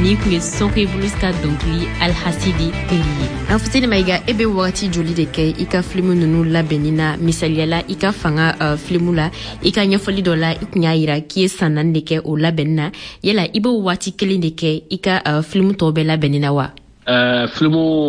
ni kun ye Sonko Evoluska dɔnkili Alhasidi Teri. An Fuseni Maiga e be wagati joli de kɛ i ka film nunu labɛnina misaliyala i ka fanga film la i ka ɲɛfɔli dɔ la i kun y'a yira k'i ye san 4 de kɛ o labɛnina yala i be wagati kelen de kɛ i ka film tɔw bɛɛ labɛnina wa? Film